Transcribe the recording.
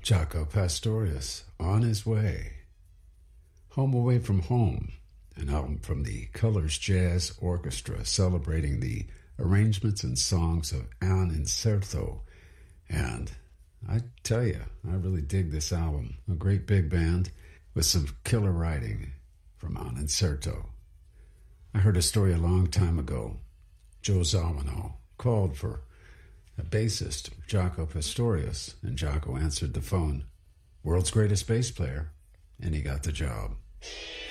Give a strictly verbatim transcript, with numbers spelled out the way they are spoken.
Jaco Pastorius, On His Way. Home Away from Home, an album from the Colors Jazz Orchestra celebrating the arrangements and songs of An Incerto. And I tell you, I really dig this album. A great big band with some killer writing from An Incerto. I heard a story a long time ago. Joe Zawinul called for a bassist, Jaco Pastorius, and Jaco answered the phone. World's greatest bass player, and he got the job.